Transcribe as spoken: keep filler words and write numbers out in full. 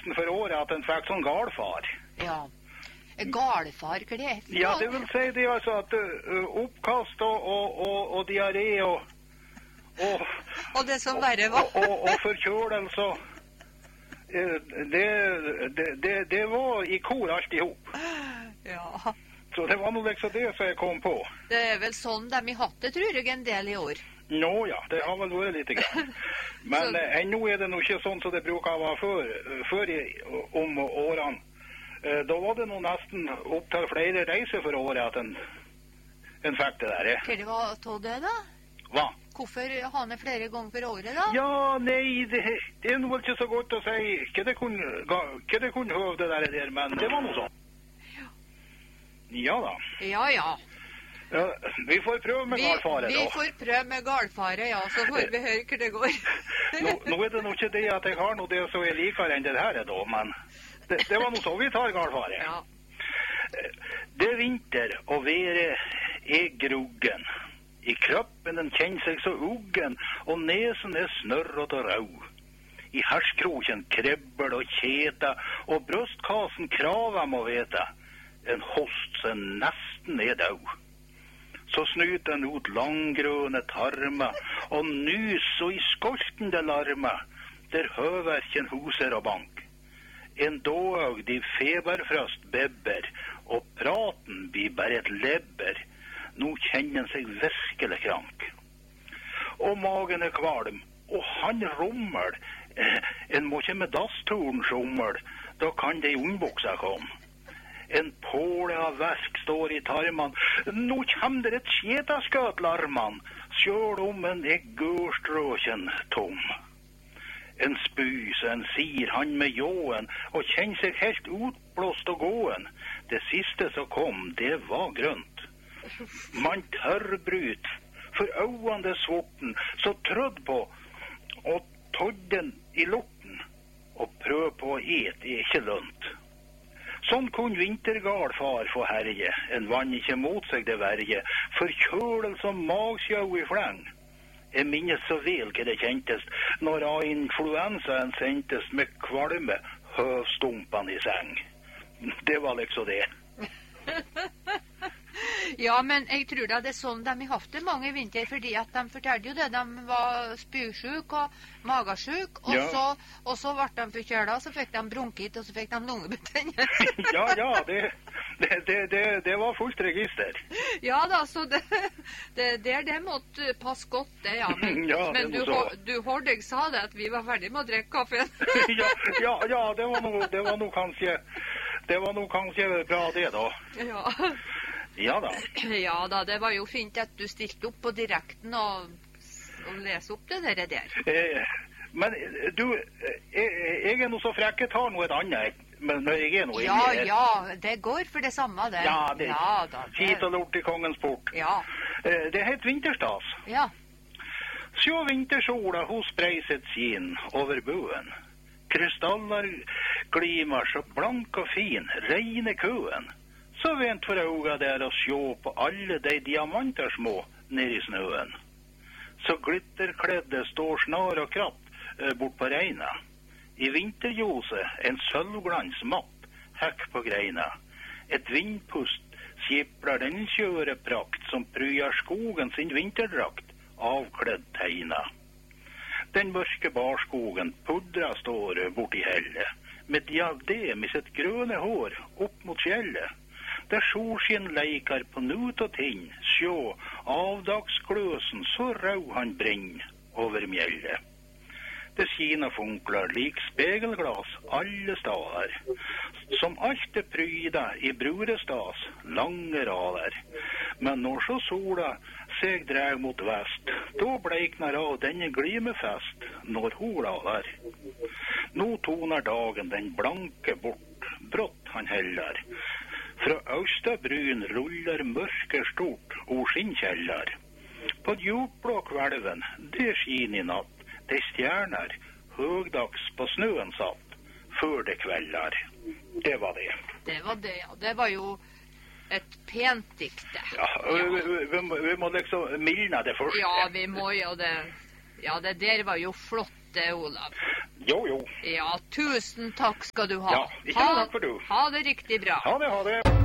nesten for året at den fikk sånn galfar. Ja. Galfar, hva det er? Ja, det vil si det altså at uh, oppkast og, og, og, og diaré og og, og det som verre var. og, og, og forkjølelse. Uh, det, det, det, det var i kor alt i hop. Ja. Så det var noe liksom det som jeg kom på. Det er vel sånn de har hatt det, tror jeg, en del i år. Nå ja, det har vel vært litt grann. Men så... eh, nå er det nå ikke sånn som det bruker å være før, før i, om årene. Eh, da var det nå nesten opp til flere reiser for året at en, en fikk det der. Eh. Hva det var til det da? Hva? Hvorfor har han flere ganger for året da? Ja, nei, det, det er nå vel ikke så godt å si hva det kunne, hva det kunne høve det der, der, men det var noe sånn. Ja da. Ja, ja. Ja, vi får prøve med galfare, da. Vi får prøve med galfare, ja, så får vi høre hva det går. nå, nå er det nok ikke det at jeg har noe det som er likere enn det her, da, men det, det var noe så vi tar galfare. Ja. Det er vinter, og været er gruggen. I kroppen den kjenner seg så uggen, og nesen er snørret og rau. I herskroken krebbel og kjeta, og brøstkassen krava må veta. En host som nesten er død. Så snuter han ut langgrønne tarmer, og nys og i skoltende larmer, der høverken huser og bank. En dåg de feberfrøst bebber, og praten blir bare et lebber. Nå kjenner han seg virkelig krank. Og magen er kvalm, og han rommel. En må ikke med dassturen sjommel, da kan det i unnbuksa komme. En påle av verk står i tarman. Nå kommer det et skjetaskøt larman, sjøl om en er gørstråken tom. En spys, en sier han med ljåen, og kjenner seg helt utblåst og gåen. Det siste som kom, det var grønt. Man tørrbryt, for øynene det sorten, så trødd på, og todden i lorten, og prøv på å et er ikke lønt. Sånn kunne vintergalfar få herje, en vann ikke mot seg det verje, forkjølelse og magsjau i fleng. Jeg minnes så vel hva det kjentes, når av influensaen sendtes med kvalme høvstumpene i seng. Det var liksom det. Ja, men jeg tror da det er sånn de har hatt det mange vinter, fordi at de fortalte jo det, de var spysjuk og magasjuk, og, ja. så, og så ble de forkjøla, så fikk de bronkitt, og så fikk de lungebetennelse. ja, ja, det, det, det, det, det var fullt register. Ja da, så det, det, det, det måtte passe godt, det, ja. Men, ja, men du, du hørte jeg sa det, at vi var ferdig med å drikke kaffen. ja, ja, ja, det var noe, det var noe kanskje, det var noe kanskje bra det da. Ja. Ja da. Ja da, det var jo fint at du stilte opp på direkten og, og lese opp det der. der. Eh, men du, jeg, jeg er noe så frekk, jeg tar noe et annet, men når jeg er noe Ja, inni, ja, det går for det samme, det. Ja, det er ja, da, det... fint og lort i kongens port. Ja. Eh, det heter vinterstas. Ja. Sjå vintersola hos brei sitt skin over buen. Krystaller glimer så blank og fin, reine køen. Så vent for auga der og sjå på alle de diamanter små ned i snøen. Så glitterkledde står snar og kratt eh, bort på reina. I vinterljose en sølvglans mapp hekk på greina. Et vindpust skipler den kjøre prakt som pryar skogen sin vinterdrakt, avkledd teina. Den mørke barskogen pudra står bort i helle, med diadem i sitt grønne hår opp mot fjellet. Der solskinn leikar på nut og tinn, sjå avdagsgløsen så rau han brinn over mjellet. Det skina funklar lik spegelglas alle stader, som alt er pryda i brurestas lange rader. Men når så sola seg dreg mot vest, da bleiknar av denne glimefest når hun lader. Nå toner dagen den blanke bort, brått han heller. Fra Austabryn ruller mørke stort og skinnkjeller. På djupblå kvelven, det skin i natt, de stjerner, høgdags på snøen satt, før det kvelder. Det var det. Det var det, ja. Det var jo et pent dikte. Ja, ja. Vi, vi, vi må liksom mildne det først. Ja, vi må jo det. Ja, det der var jo flott, Olav. Jo, jo. Ja, tusen takk skal du ha. Ja, ikke noe takk for du. Ha det riktig bra. Ha det, ha det.